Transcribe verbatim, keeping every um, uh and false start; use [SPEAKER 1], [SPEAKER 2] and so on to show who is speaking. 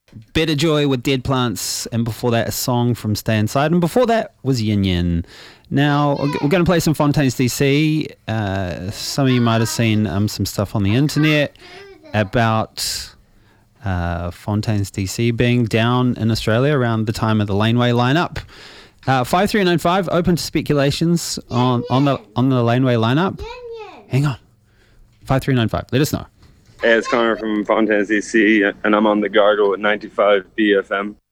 [SPEAKER 1] Better Joy with Dead Plants, and before that a song from Stay Inside, and before that was Yin Yin. Now we're going to play some Fontaines D C. Uh, some of you might have seen um, some stuff on the internet about uh, Fontaines D C being down in Australia around the time of the Laneway lineup. Uh, five three nine five, open to speculations on, on the on the Laneway lineup. Hang on. five three nine five, let us know.
[SPEAKER 2] Hey, it's Connor from Fontaines D C, and I'm on the Gargle at ninety-five B F M.